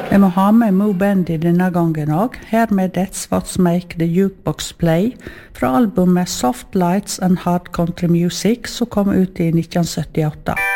Jeg må ha med Mo Bendy denne gangen også. Hermed That's What Make the Jukebox Play fra albumet Soft Lights and Hard Country Music som kom ut i 1978.